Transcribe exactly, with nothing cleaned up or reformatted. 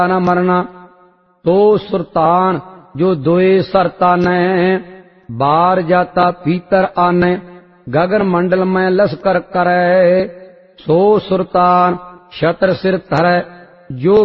न मरना। तो सुरतान जो दोए सरताने, बार जाता भीतर आने, गगन मंडल में लश्कर करे। सो सुरतान छत्र सिर धरै, जो